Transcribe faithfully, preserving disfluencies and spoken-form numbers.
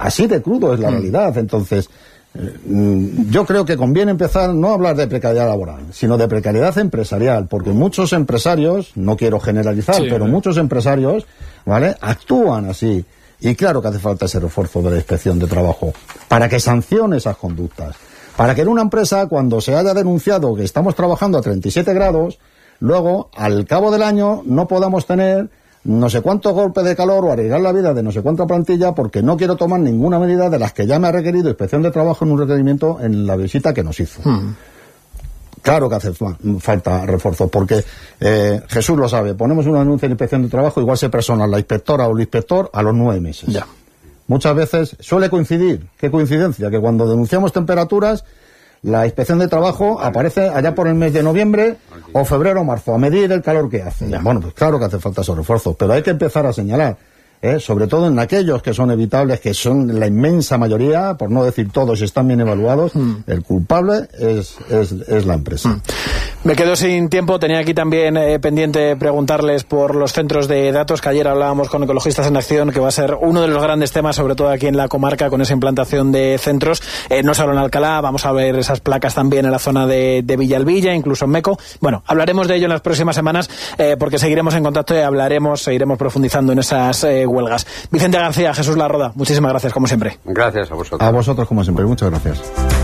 así de crudo es la mm. realidad. Entonces, eh, yo creo que conviene empezar no a hablar de precariedad laboral, sino de precariedad empresarial, porque muchos empresarios, no quiero generalizar, sí, pero ¿eh? muchos empresarios, ¿vale?, actúan así. Y claro que hace falta ese refuerzo de la inspección de trabajo para que sancione esas conductas. Para que en una empresa, cuando se haya denunciado que estamos trabajando a treinta y siete grados, luego, al cabo del año, no podamos tener no sé cuántos golpes de calor o arriesgar la vida de no sé cuánta plantilla porque no quiero tomar ninguna medida de las que ya me ha requerido inspección de trabajo en un requerimiento en la visita que nos hizo. Hmm. Claro que hace falta refuerzo, porque eh, Jesús lo sabe, ponemos una denuncia de inspección de trabajo, igual se persona la inspectora o el inspector a los nueve meses. Ya. Muchas veces suele coincidir, qué coincidencia, que cuando denunciamos temperaturas, la inspección de trabajo aparece allá por el mes de noviembre o febrero o marzo, a medir el calor que hace. Ya. Bueno, pues claro que hace falta esos refuerzos, pero hay que empezar a señalar, ¿eh? sobre todo en aquellos que son evitables, que son la inmensa mayoría, por no decir todos, están bien evaluados, mm. el culpable es, es, es la empresa. Mm. Me quedo sin tiempo, tenía aquí también eh, pendiente preguntarles por los centros de datos, que ayer hablábamos con Ecologistas en Acción, que va a ser uno de los grandes temas, sobre todo aquí en la comarca, con esa implantación de centros, eh, no solo en Alcalá, vamos a ver esas placas también en la zona de, de Villalbilla, incluso en Meco. Bueno, hablaremos de ello en las próximas semanas, eh, porque seguiremos en contacto y hablaremos, seguiremos profundizando en esas eh, huelgas. Vicente García, Jesús Larroda, muchísimas gracias como siempre. Gracias a vosotros. A vosotros como siempre, muchas gracias.